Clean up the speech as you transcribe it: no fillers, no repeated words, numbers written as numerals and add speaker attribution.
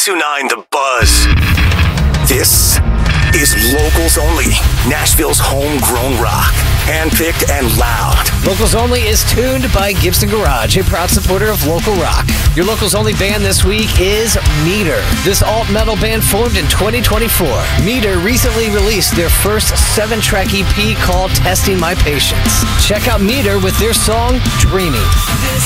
Speaker 1: 92.9 The Buzz. This is Locals Only, Nashville's homegrown rock. Handpicked and loud.
Speaker 2: Locals Only is tuned by Gibson Garage, a proud supporter of local rock. Your Locals Only band this week is Meter. This alt-metal band formed in 2024. Meter recently released their first 7-track EP called Testing My Patience. Check out Meter with their song, Dreaming.